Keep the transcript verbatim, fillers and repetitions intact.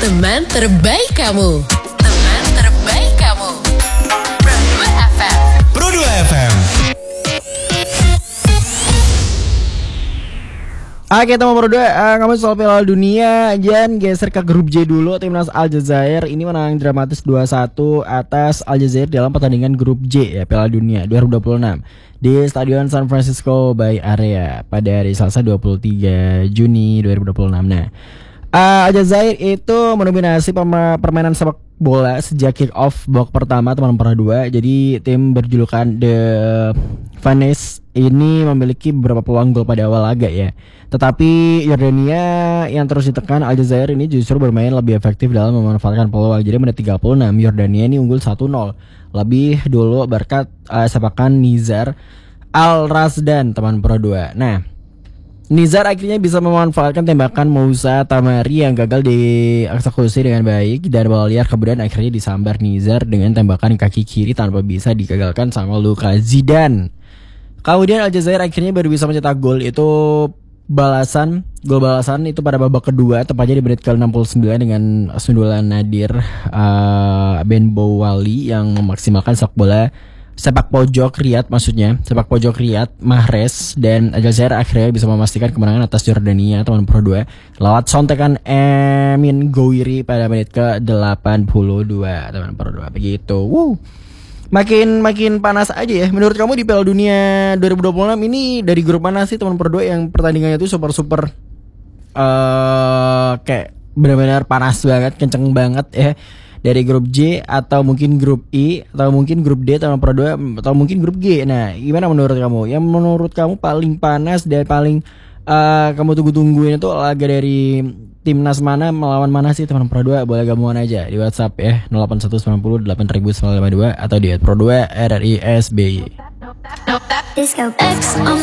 Teman terbaik kamu. Teman terbaik kamu. Pro dua F M. Pro dua F M. Oke teman Pro dua, uh, kamu soal Piala Dunia. Jangan geser ke grup J dulu. Timnas Aljazair ini menang dramatis dua satu atas Aljazair dalam pertandingan grup J ya Piala Dunia dua ribu dua puluh enam di Stadion San Francisco Bay Area pada hari Selasa dua puluh tiga Juni dua ribu dua puluh enam. Nah, uh, Aljazair itu mendominasi pema- permainan sepak bola sejak kick off babak pertama teman Pro dua. Jadi tim berjulukan The Venice ini memiliki beberapa peluang gol pada awal laga ya. Tetapi Yordania yang terus ditekan, Aljazair ini justru bermain lebih efektif dalam memanfaatkan peluang. Jadi menit tiga puluh enam Yordania ini unggul satu nol lebih dulu berkat uh, sepakan Nizar Al-Razdan teman Pro dua. Nah, Nizar akhirnya bisa memanfaatkan tembakan Moussa Tamari yang gagal dieksekusi dengan baik dan bola liar kemudian akhirnya disambar Nizar dengan tembakan kaki kiri tanpa bisa digagalkan sama Luka Zidane. Kemudian Aljazair akhirnya baru bisa mencetak gol itu balasan, gol balasan itu pada babak kedua tepatnya di menit ke enam puluh sembilan dengan sundulan Nadir uh, Ben Bouali yang memaksimalkan sepak bola sepak pojok Riyad maksudnya sepak pojok Riyad Mahrez, dan Aljazair akhirnya bisa memastikan kemenangan atas Jordania teman Pro dua lewat sontekan Emin Gouiri pada menit ke delapan puluh dua teman Pro dua. Begitu. Wuh. Makin makin panas aja ya. Menurut kamu di Piala Dunia dua ribu dua puluh enam ini dari grup mana sih teman Pro dua yang pertandingannya itu super-super uh, kayak benar-benar panas banget, kenceng banget ya? Dari grup J atau mungkin grup I atau mungkin grup D teman Pro dua atau mungkin grup G. Nah, gimana menurut kamu? Yang menurut kamu paling panas dan paling uh, kamu tunggu-tungguin itu laga dari timnas mana melawan mana sih teman Pro dua? Boleh gabungan aja di WhatsApp ya nol delapan satu sembilan nol delapan nol sembilan lima dua atau di Pro dua R R I S B Y.